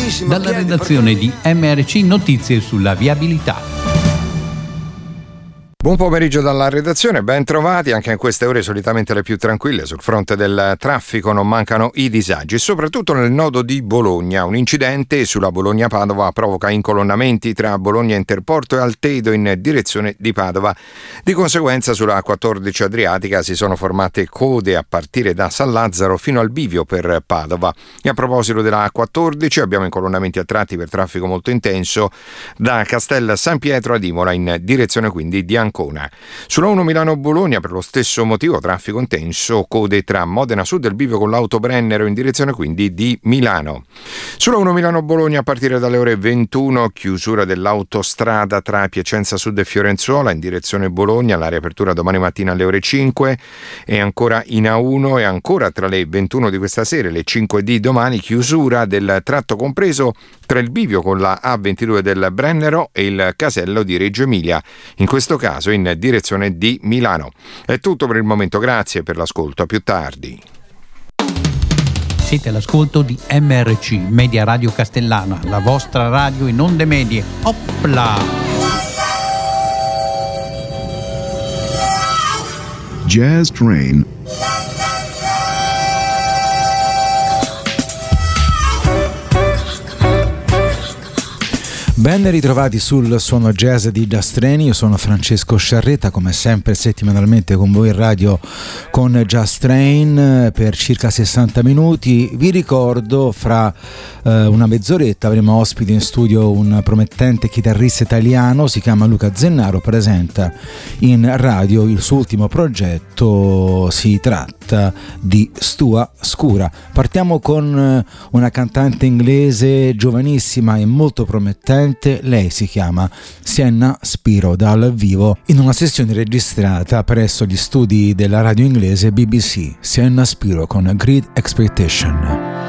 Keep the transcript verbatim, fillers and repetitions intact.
Dalla redazione di M R C Notizie sulla viabilità. Buon pomeriggio dalla redazione, ben trovati. Anche in queste ore solitamente le più tranquille. Sul fronte del traffico non mancano i disagi, soprattutto nel nodo di Bologna. Un incidente sulla Bologna-Padova provoca incolonnamenti tra Bologna Interporto e Altedo in direzione di Padova. Di conseguenza sulla A quattordici Adriatica si sono formate code a partire da San Lazzaro fino al bivio per Padova. E a proposito della A quattordici abbiamo incolonnamenti a tratti per traffico molto intenso da Castel San Pietro ad Imola in direzione quindi di Ancona. Sulla uno Milano-Bologna per lo stesso motivo traffico intenso, code tra Modena Sud e il bivio con l'auto Brennero in direzione quindi di Milano. Sulla uno Milano-Bologna a partire dalle ore ventuno chiusura dell'autostrada tra Piacenza Sud e Fiorenzuola in direzione Bologna, la riapertura domani mattina alle ore cinque e ancora in A uno e ancora tra le ventuno di questa sera e le cinque di domani chiusura del tratto compreso tra il bivio con la A ventidue del Brennero e il casello di Reggio Emilia, in questo caso in direzione di Milano. È tutto per il momento, grazie per l'ascolto, a più tardi. Siete all'ascolto di M R C Media Radio Castellana, la vostra radio in onde medie. Opla! Jazz Train. Ben ritrovati sul suono jazz di Jazz Train. Io sono Francesco Sciarretta, come sempre settimanalmente con voi in radio con Jazz Train per circa sessanta minuti. Vi ricordo fra eh, una mezz'oretta avremo ospite in studio un promettente chitarrista italiano, si chiama Luca Zennaro, presenta in radio il suo ultimo progetto, si tratta di Stua Scura. Partiamo con una cantante inglese giovanissima e molto promettente. Lei si chiama Sienna Spiro, dal vivo in una sessione registrata presso gli studi della radio inglese B B C. Sienna Spiro con Great Expectation.